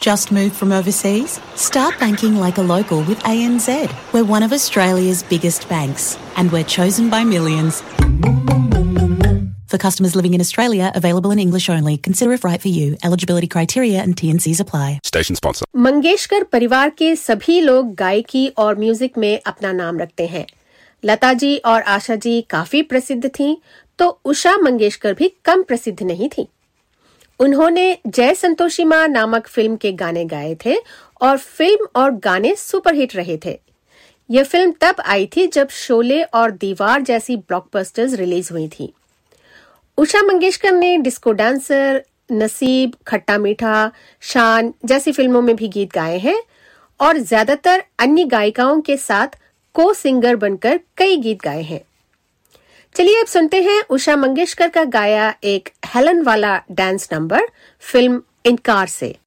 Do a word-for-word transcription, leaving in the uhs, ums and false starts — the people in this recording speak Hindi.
Just moved from overseas? Start banking like a local with A N Z. We're one of Australia's biggest banks, and we're chosen by millions. For customers living in Australia, available in English only. Consider if right for you. Eligibility criteria and T and C's apply. Station sponsor. Mangeshkar परिवार के सभी लोग गायकी और म्यूजिक में अपना नाम रखते हैं। लता जी और आशा जी काफी प्रसिद्ध थीं, तो उषा मंगेशकर भी कम प्रसिद्ध नहीं थी। उन्होंने जय संतोषी मां नामक फिल्म के गाने गाए थे और फिल्म और गाने सुपरहिट रहे थे। यह फिल्म तब आई थी जब शोले और दीवार जैसी ब्लॉकबस्टर्स रिलीज हुई थी। उषा मंगेशकर ने डिस्को डांसर, नसीब, खट्टा मीठा, शान जैसी फिल्मों में भी गीत गाए हैं और ज्यादातर अन्य गायिकाओं के साथ को सिंगर बनकर कई गीत गाए हैं। चलिए अब सुनते हैं उषा मंगेशकर का गाया एक हेलन वाला डांस नंबर फिल्म इनकार से।